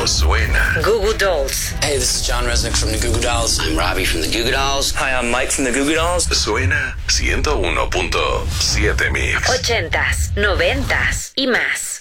Esto suena. Goo Goo Dolls. Hey, this is John Resnick from the Goo Goo Dolls. I'm Robbie from the Goo Goo Dolls. Hi, I'm Mike from the Goo Goo Dolls. Suena 101.7 Mix. 80s, 90s y más.